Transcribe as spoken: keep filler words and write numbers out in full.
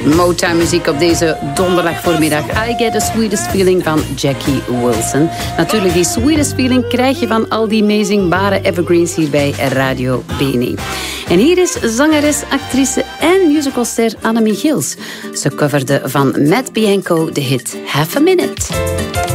Motown muziek op deze donderdag voormiddag. I Get the Sweetest Feeling van Jackie Wilson. Natuurlijk, die sweetest feeling krijg je van al die amazingbare evergreens hier bij Radio Beni. En hier is zangeres, actrice en musicalster Annemie Gils. Ze coverde van Matt Bianco de hit Half a Minute.